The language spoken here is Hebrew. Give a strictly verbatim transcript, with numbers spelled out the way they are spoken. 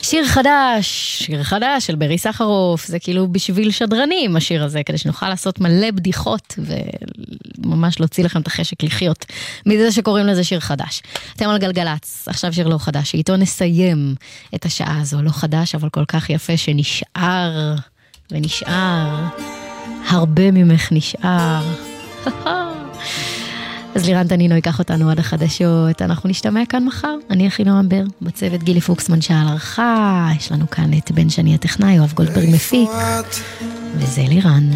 שיר חדש, שיר חדש של ברי סחרוף, זה כאילו בשביל שדרנים השיר הזה, כדי שנוכל לעשות מלא בדיחות וממש להוציא לכם את החשק לחיות מזה שקוראים לזה שיר חדש. אתם על גלגלץ, עכשיו שיר לא חדש, שאיתו נסיים את השעה הזו, לא חדש אבל כל כך יפה שנשאר ונשאר, הרבה ממך נשאר. אז לירן תנינו ייקח אותנו עד החדשות, אנחנו נשתמע כאן מחר, אני הכי נועם בר, בצוות גילי פוקסמן שעל ערכה, יש לנו כאן את בן שני הטכנאי, אוהב גולדברג מפיק, וזה לירן.